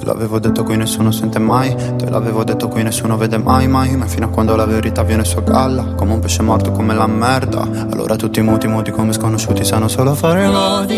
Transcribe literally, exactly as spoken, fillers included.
l'avevo detto qui nessuno sente mai, te l'avevo detto qui nessuno vede mai mai, ma fino a quando la verità viene su a galla, come un pesce morto come la merda. Allora tutti muti muti come sconosciuti sanno solo fare godi.